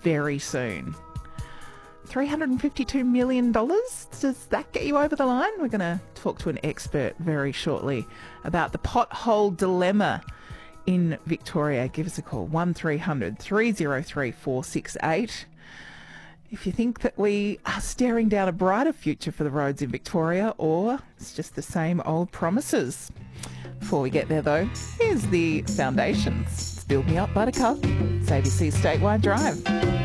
very soon. $352 million? Does that get you over the line? We're going to talk to an expert very shortly about the pothole dilemma in Victoria. Give us a call, 1300 303 468. If you think that we are staring down a brighter future for the roads in Victoria, or it's just the same old promises. Before we get there, though, here's the Foundations. Build Me Up, Buttercup. It's ABC Statewide Drive.